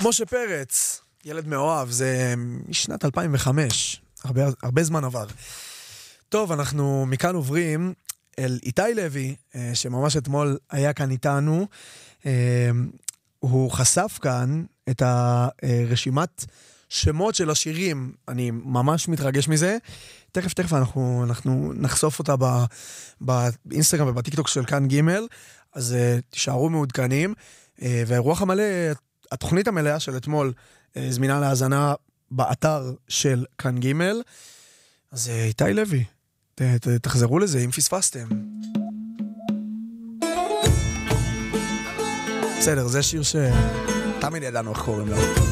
משה פרץ, ילד מאוהב, זה משנת 2005, הרבה זמן עבר. טוב, אנחנו מכאן עוברים אל איתי לוי, שממש אתמול היה כאן איתנו. הוא חשף כאן את הרשימת שמות של השירים, אני ממש מתרגש מזה. תכף אנחנו נחשוף אותה באינסטגרם ובטיקטוק של כאן ג', אז תישארו מעודכנים. והרוח המלא, התוכנית המלאה של אתמול, זמינה להאזנה באתר של כאן ג'. אז איתי לוי, תחזרו לזה אם פספסתם. בסדר, זה שיר שתמיד ידענו איך קוראים לו.